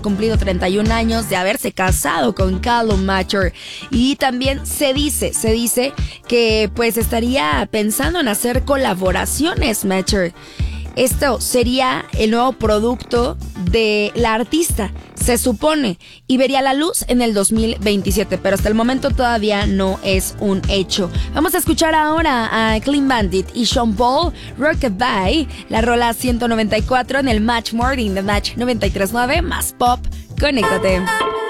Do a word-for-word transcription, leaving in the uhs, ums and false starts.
cumplido treinta y un años de haberse casado con Callum Macher. Y también se dice, se dice que pues estaría pensando en hacer colaboraciones Macher. Esto sería el nuevo producto de la artista, se supone, y vería la luz en el dos mil veintisiete, pero hasta el momento todavía no es un hecho. Vamos a escuchar ahora a Clean Bandit y Sean Paul, Rockabye, la rola ciento noventa y cuatro en el Match Morning de Match noventa y tres punto nueve, más pop. Conéctate.